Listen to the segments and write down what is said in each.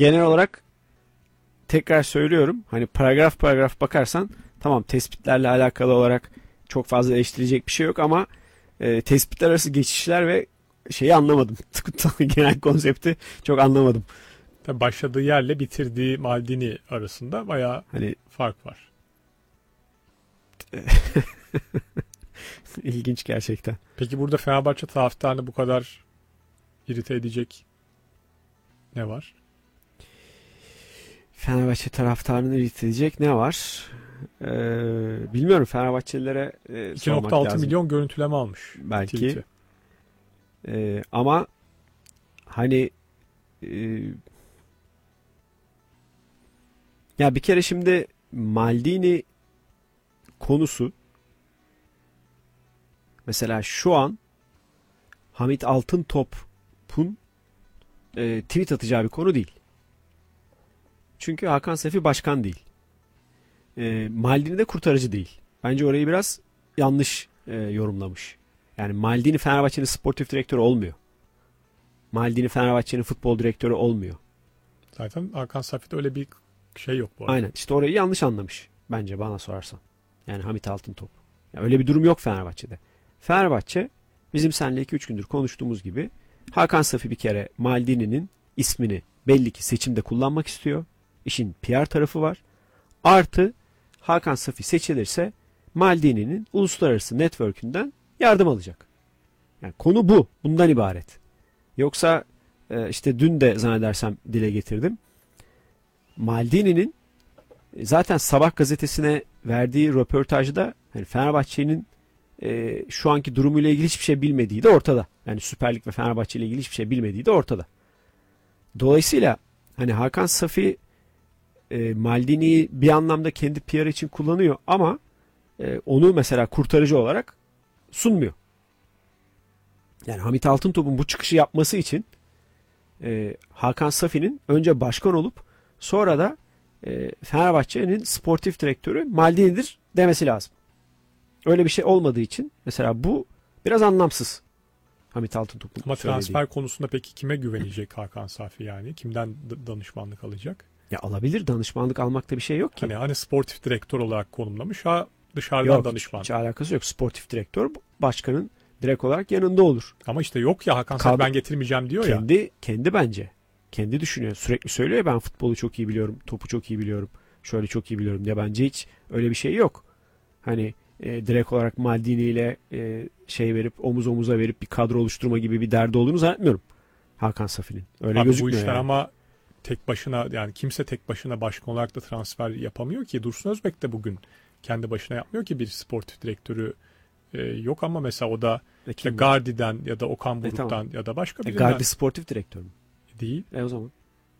genel olarak tekrar söylüyorum. Hani paragraf paragraf bakarsan tamam, tespitlerle alakalı olarak çok fazla eleştirecek bir şey yok ama tespitler arası geçişler ve şeyi anlamadım. Genel konsepti çok anlamadım. Tabii başladığı yerle bitirdiği Maldini arasında bayağı Hani fark var. İlginç gerçekten. Peki burada Fenerbahçe taraftarını bu kadar irite edecek ne var? Fenerbahçe taraftarını irite edecek ne var? Bilmiyorum, Fenerbahçelilere sormak 2.6 lazım. milyon görüntüleme almış. Belki. Ama hani ya bir kere şimdi Maldini konusu mesela şu an Hamit Altıntop'un tweet atacağı bir konu değil. Çünkü Hakan Safi başkan değil. Maldini de kurtarıcı değil. Bence orayı biraz yanlış yorumlamış. Yani Maldini Fenerbahçe'nin sportif direktörü olmuyor. Maldini Fenerbahçe'nin futbol direktörü olmuyor. Zaten Hakan Safi'de öyle bir şey yok bu arada. Aynen. İşte orayı yanlış anlamış. Bence, bana sorarsan. Yani Hamit Altıntop. Yani öyle bir durum yok Fenerbahçe'de. Fenerbahçe bizim seninle 2-3 gündür konuştuğumuz gibi Hakan Safi bir kere Maldini'nin ismini belli ki seçimde kullanmak istiyor. İşin PR tarafı var. Artı Hakan Safi seçilirse Maldini'nin uluslararası network'ünden yardım alacak. Yani konu bu. Bundan ibaret. Yoksa işte dün de zannedersem dile getirdim. Maldini'nin zaten Sabah gazetesine verdiği röportajda hani Fenerbahçe'nin şu anki durumuyla ilgili hiçbir şey bilmediği de ortada. Yani Süper Lig ve Fenerbahçe ile ilgili hiçbir şey bilmediği de ortada. Dolayısıyla hani Hakan Safi Maldini'yi bir anlamda kendi PR için kullanıyor ama onu mesela kurtarıcı olarak sunmuyor. Yani Hamit Altıntop'un bu çıkışı yapması için Hakan Safi'nin önce başkan olup sonra da Fenerbahçe'nin sportif direktörü Maldini'dir demesi lazım. Öyle bir şey olmadığı için mesela bu biraz anlamsız. Hamit Altıntop'un Ama söylediği. transfer konusunda peki kime güvenecek Hakan Safi yani? Kimden danışmanlık alacak? Ya alabilir, danışmanlık almakta bir şey yok ki. Hani sportif direktör olarak konumlamış, ha dışarıdan Yok, danışman. hiç alakası yok. Sportif direktör başkanın direkt olarak yanında olur. Ama işte yok ya, Hakan Safi ben getirmeyeceğim diyor ya. Kendi bence. Kendi düşünüyor. Sürekli söylüyor ya, ben futbolu çok iyi biliyorum, topu çok iyi biliyorum, şöyle çok iyi biliyorum diye. Bence hiç öyle bir şey yok. Hani direkt olarak Maldini ile şey verip omuz omuza verip bir kadro oluşturma gibi bir derdi olduğunu zannetmiyorum Hakan Safi'nin. Öyle abi gözükmüyor bu işler yani. ama tek başına, yani kimse tek başına başkan olarak da transfer yapamıyor ki. Dursun Özbek de bugün kendi başına yapmıyor ki, bir sportif direktörü yok ama mesela o da işte Gardi'den ya da Okan Buruk'tan tamam. ya da başka birinden. Gardi sportif direktör mü? Değil. O zaman.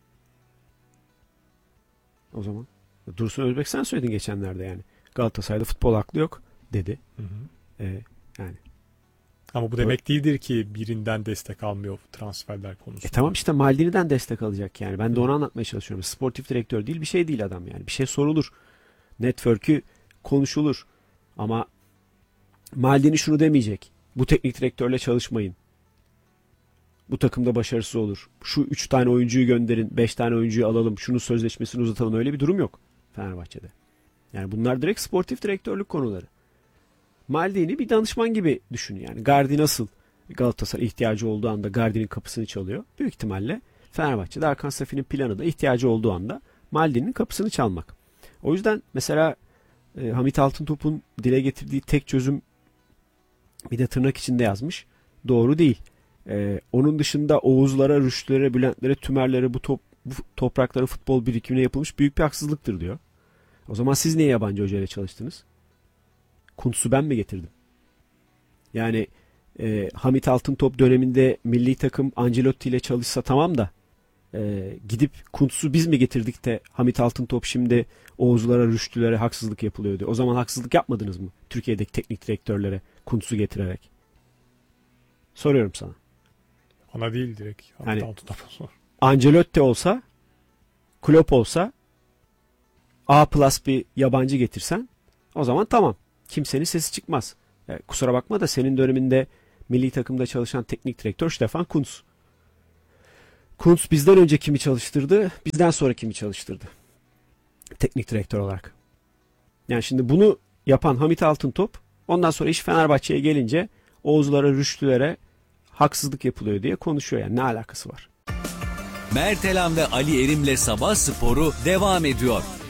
O zaman. Dursun Özbek sen söyledin geçenlerde yani. Galatasaray'da futbol aklı yok dedi. Hı hı. Yani. Ama bu demek değildir ki birinden destek almıyor transferler konusunda. Tamam işte Maldini'den destek alacak yani. Ben de onu anlatmaya çalışıyorum. Sportif direktör değil, bir şey değil adam yani. Bir şey sorulur. Network'ü konuşulur. Ama Maldini şunu demeyecek. Bu teknik direktörle çalışmayın. Bu takımda başarısız olur. Şu 3 tane oyuncuyu gönderin, 5 tane oyuncuyu alalım, şunun sözleşmesini uzatalım. Öyle bir durum yok Fenerbahçe'de. Yani bunlar direkt sportif direktörlük konuları. Maldini bir danışman gibi düşün yani. Gardi nasıl Galatasaray ihtiyacı olduğu anda Gardi'nin kapısını çalıyor. Büyük ihtimalle Fenerbahçe'de Hakan Safi'nin planı da ihtiyacı olduğu anda Maldini'nin kapısını çalmak. O yüzden mesela Hamit Altıntop'un dile getirdiği tek çözüm, bir de tırnak içinde yazmış, doğru değil. Onun dışında Oğuzlara, Rüştülere, Bülent'lere, Tümer'lere bu toprakların futbol birikimine yapılmış büyük bir haksızlıktır diyor. O zaman siz niye yabancı hocayla çalıştınız? Kuntz'u ben mi getirdim? Yani Hamit Altıntop döneminde milli takım Ancelotti ile çalışsa tamam da gidip Kuntz'u biz mi getirdik de Hamit Altıntop şimdi Oğuzlara, Rüştülere haksızlık yapılıyor diyor. O zaman haksızlık yapmadınız mı Türkiye'deki teknik direktörlere Kuntz'u getirerek? Soruyorum sana. Ona değil direkt. Yani Ancelotti olsa, Klopp olsa, A+ bir yabancı getirsen o zaman tamam. Kimsenin sesi çıkmaz. Kusura bakma da senin döneminde milli takımda çalışan teknik direktör Stefan Kuntz. Kuntz bizden önce kimi çalıştırdı, bizden sonra kimi çalıştırdı teknik direktör olarak. Yani şimdi bunu yapan Hamit Altıntop, ondan sonra iş Fenerbahçe'ye gelince Oğuzlara, Rüştülere haksızlık yapılıyor diye konuşuyor. Yani ne alakası var? Mert Elan ve Ali Erim'le Sabah Sporu devam ediyor.